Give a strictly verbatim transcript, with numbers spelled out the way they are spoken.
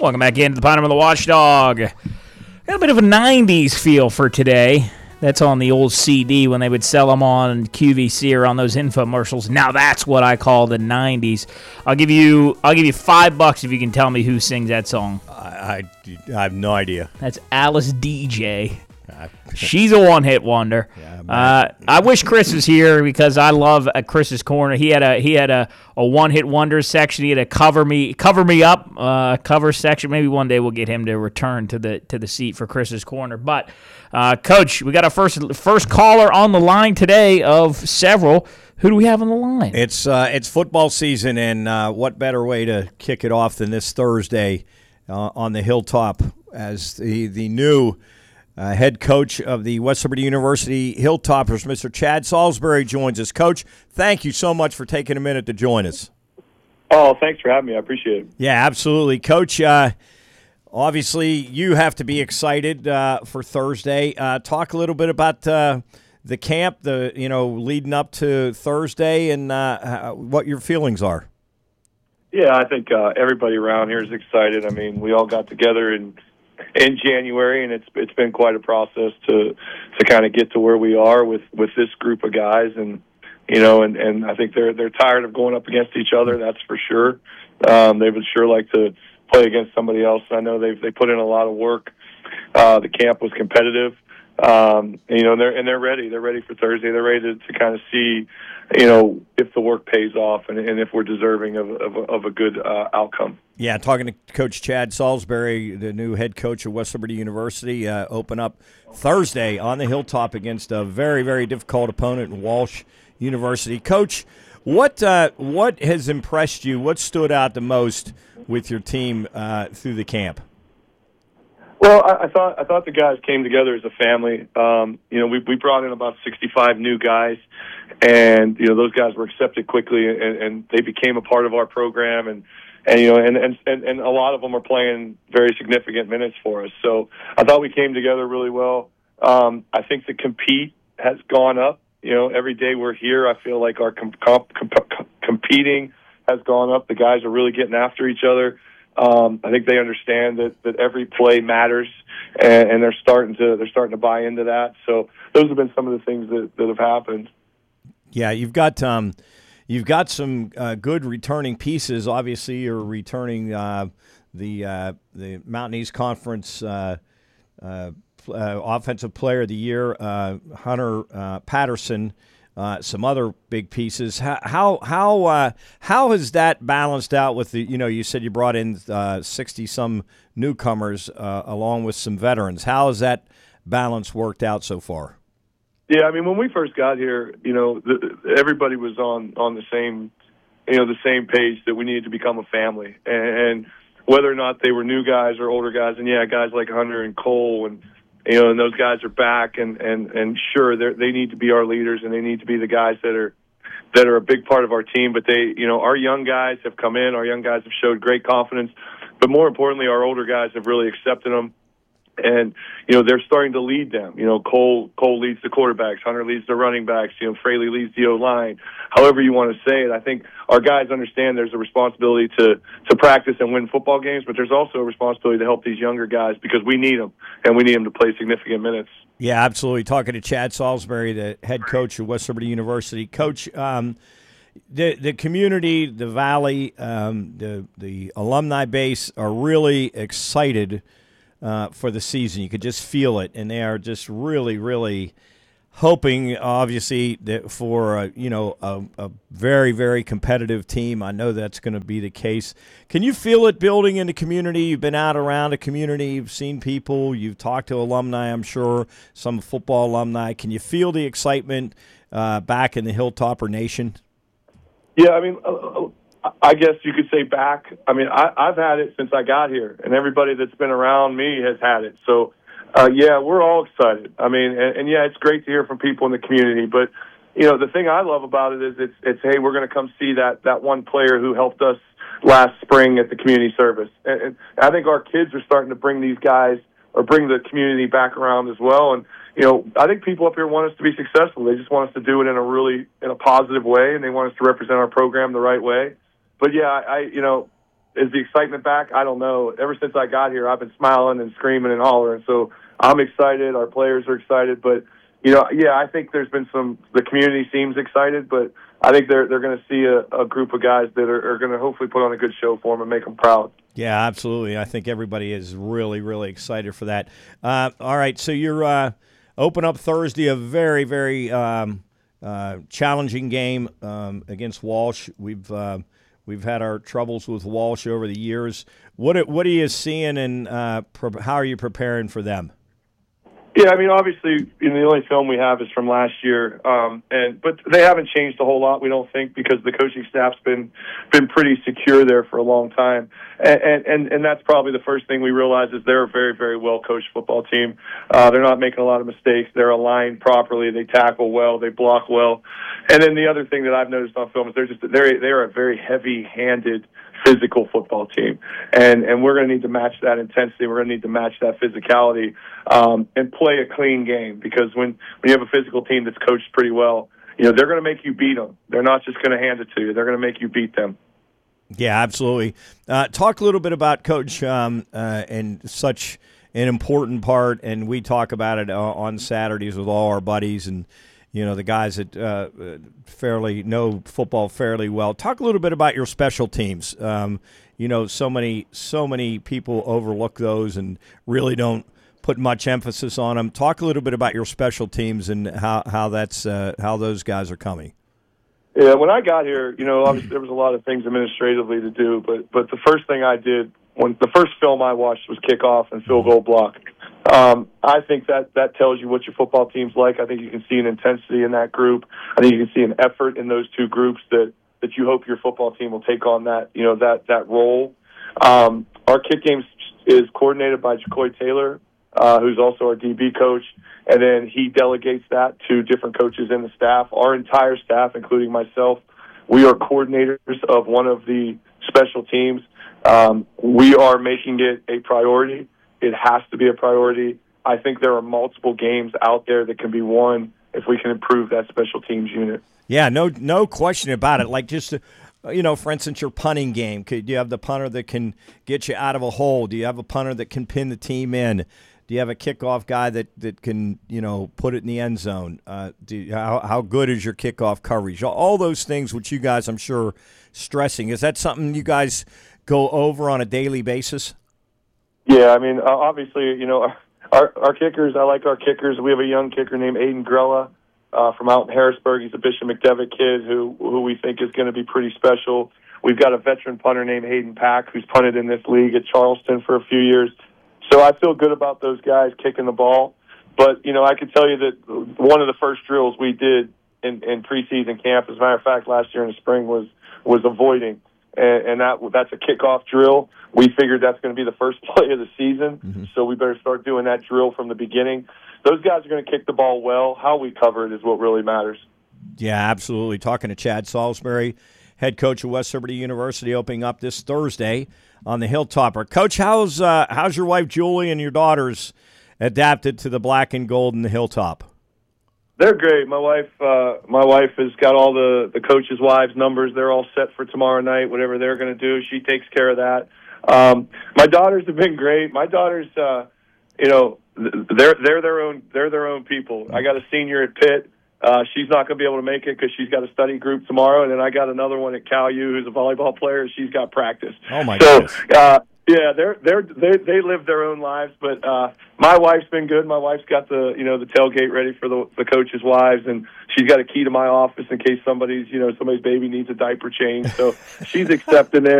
Welcome back into the Bottom of the Watchdog. Got a bit of a nineties feel for today. That's on the old C D when they would sell them on Q V C or on those infomercials. Now that's what I call the nineties. I'll give you I'll give you five bucks if you can tell me who sings that song. I, I, I have no idea. That's Alice D J. She's a one-hit wonder. Yeah, uh, I wish Chris was here because I love uh, Chris's corner. He had a he had a, a one-hit wonder section. He had a cover me cover me up uh, cover section. Maybe one day we'll get him to return to the to the seat for Chris's corner. But uh, Coach, we got our first first caller on the line today of several. Who do we have on the line? It's uh, it's football season, and uh, what better way to kick it off than this Thursday uh, on the Hilltop as the the new. Uh, head coach of the West Liberty University Hilltoppers, Mister Chad Salisbury, joins us. Coach, thank you so much for taking a minute to join us. Oh, thanks for having me. I appreciate it. Yeah, absolutely. Coach, uh, obviously you have to be excited uh, for Thursday. Uh, talk a little bit about uh, the camp, the you know, leading up to Thursday, and uh, what your feelings are. Yeah, I think uh, everybody around here is excited. I mean, we all got together and in January, and it's it's been quite a process to to kind of get to where we are with, with this group of guys, and you know, and, and I think they're they're tired of going up against each other. That's for sure. Um, they would sure like to play against somebody else. I know they've they put in a lot of work. Uh, the camp was competitive, um, and, you know, and they're and they're ready. They're ready for Thursday. They're ready to, to kind of see, you know, if the work pays off and, and if we're deserving of of, of a good uh, outcome. Yeah, talking to Coach Chad Salisbury, the new head coach of West Liberty University, uh, open up Thursday on the Hilltop against a very, very difficult opponent in Walsh University. Coach, what uh, what has impressed you? What stood out the most with your team uh, through the camp? Well, I, I thought I thought the guys came together as a family. Um, you know, we we brought in about sixty-five new guys, and you know those guys were accepted quickly, and, and they became a part of our program, and. And you know, and, and and a lot of them are playing very significant minutes for us. So I thought we came together really well. Um, I think the compete has gone up. You know, every day we're here, I feel like our comp- comp- comp- competing has gone up. The guys are really getting after each other. Um, I think they understand that, that every play matters, and, and they're starting to they're starting to buy into that. So those have been some of the things that, that have happened. Yeah, you've got. Um You've got some uh, good returning pieces. Obviously, you're returning uh, the uh, the Mountain East Conference uh, uh, uh, Offensive Player of the Year, uh, Hunter uh, Patterson. Uh, some other big pieces. How how how, uh, how has that balanced out with the? You know, you said you brought in sixty uh, some newcomers uh, along with some veterans. How has that balance worked out so far? Yeah, I mean, when we first got here, you know, the, everybody was on, on the same, you know, the same page that we needed to become a family. And, and whether or not they were new guys or older guys, and yeah, guys like Hunter and Cole, and you know, and those guys are back, and and and sure, they they need to be our leaders, and they need to be the guys that are that are a big part of our team. But they, you know, our young guys have come in, our young guys have showed great confidence, but more importantly, our older guys have really accepted them. And, you know, they're starting to lead them. You know, Cole Cole leads the quarterbacks. Hunter leads the running backs. You know, Fraley leads the O-line. However you want to say it, I think our guys understand there's a responsibility to, to practice and win football games, but there's also a responsibility to help these younger guys because we need them, and we need them to play significant minutes. Yeah, absolutely. Talking to Chad Salisbury, the head coach of West Liberty University. Coach, um, the the community, the Valley, um, the the alumni base are really excited Uh, for the season. You could just feel it, and they are just really, really hoping, obviously, that for uh, you know a, a very, very competitive team. I know that's going to be the case. Can you feel it building in the community? You've been out around the community, you've seen people, you've talked to alumni, I'm sure, some football alumni. Can you feel the excitement uh, back in the Hilltopper Nation? Yeah, I mean, uh, I guess you could say back. I mean, I, I've had it since I got here, and everybody that's been around me has had it. So, uh, yeah, we're all excited. I mean, and, and, yeah, it's great to hear from people in the community. But, you know, the thing I love about it is it's, it's hey, we're going to come see that, that one player who helped us last spring at the community service. And, and I think our kids are starting to bring these guys or bring the community back around as well. And, you know, I think people up here want us to be successful. They just want us to do it in a really in a positive way, and they want us to represent our program the right way. But, yeah, I, I you know, is the excitement back? I don't know. Ever since I got here, I've been smiling and screaming and hollering. So I'm excited. Our players are excited. But, you know, yeah, I think there's been some – the community seems excited, but I think they're they're going to see a, a group of guys that are, are going to hopefully put on a good show for them and make them proud. Yeah, absolutely. I think everybody is really, really excited for that. Uh, all right, so you're uh, open up Thursday, a very, very um, uh, challenging game um, against Walsh. We've uh, we've had our troubles with Walsh over the years. What what are you seeing, and uh, pre- how are you preparing for them? Yeah, I mean, obviously, you know, the only film we have is from last year, um, and but they haven't changed a whole lot, we don't think, because the coaching staff's been been pretty secure there for a long time, and and and that's probably the first thing we realize is they're a very, very well coached football team. Uh, they're not making a lot of mistakes. They're aligned properly. They tackle well. They block well, and then the other thing that I've noticed on film is they're just they're they're a very heavy-handed physical football team, and and we're going to need to match that intensity. We're going to need to match that physicality, um, and play a clean game, because when when you have a physical team that's coached pretty well, you know, they're going to make you beat them. They're not just going to hand it to you. They're going to make you beat them. Yeah, absolutely. Uh, talk a little bit about Coach um, uh, and such an important part, and we talk about it uh, on Saturdays with all our buddies and, you know, the guys that uh, fairly know football fairly well. Talk a little bit about your special teams. Um, you know, so many so many people overlook those and really don't put much emphasis on them. Talk a little bit about your special teams and how how that's uh, how those guys are coming. Yeah, when I got here, you know, obviously there was a lot of things administratively to do, but but the first thing I did, when the first film I watched was kickoff and field goal block. Um, I think that that tells you what your football team's like. I think you can see an intensity in that group. I think you can see an effort in those two groups that, that you hope your football team will take on that, you know, that, that role. Um, our kick game is coordinated by Jacoy Taylor, uh, who's also our D B coach, and then he delegates that to different coaches in the staff. Our entire staff, including myself, we are coordinators of one of the special teams. Um, we are making it a priority. It has to be a priority. I think there are multiple games out there that can be won if we can improve that special teams unit. Yeah, no no question about it. Like just, uh, you know, for instance, your punting game. Could, do you have the punter that can get you out of a hole? Do you have a punter that can pin the team in? Do you have a kickoff guy that, that can, you know, put it in the end zone? Uh, do you, how, how good is your kickoff coverage? All those things which you guys, I'm sure, stressing. Is that something you guys go over on a daily basis? Yeah, I mean, obviously, you know, our our kickers, I like our kickers. We have a young kicker named Aiden Grella uh, from out in Harrisburg. He's a Bishop McDevitt kid who who we think is going to be pretty special. We've got a veteran punter named Hayden Pack who's punted in this league at Charleston for a few years. So I feel good about those guys kicking the ball. But, you know, I can tell you that one of the first drills we did in, in preseason camp, as a matter of fact, last year in the spring, was was avoiding. And, and that that's a kickoff drill. We figured that's going to be the first play of the season, mm-hmm. so we better start doing that drill from the beginning. Those guys are going to kick the ball well. How we cover it is what really matters. Yeah, absolutely. Talking to Chad Salisbury, head coach of West Liberty University, opening up this Thursday on the Hilltopper. Coach, how's uh, how's your wife Julie and your daughters adapted to the black and gold and the Hilltop? They're great. My wife, uh, my wife has got all the, the coaches' wives' numbers. They're all set for tomorrow night, whatever they're going to do. She takes care of that. Um, my daughters have been great. My daughters, uh, you know, they're they're their own they're their own people. I got a senior at Pitt. Uh, she's not going to be able to make it because she's got a study group tomorrow, and then I got another one at Cal U who's a volleyball player. She's got practice. Oh my so, goodness! Uh, Yeah, they're they're they they live their own lives, but uh, my wife's been good. My wife's got the you know the tailgate ready for the the coaches' wives, and she's got a key to my office in case somebody's you know somebody's baby needs a diaper change. So she's accepting it.